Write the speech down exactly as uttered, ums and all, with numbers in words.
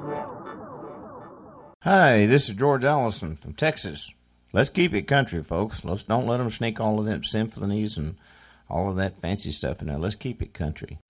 Hi, this is George Allison from Texas. Let's keep it country, folks. Let's don't let them sneak all of them symphonies and all of that fancy stuff in there. Let's keep it country.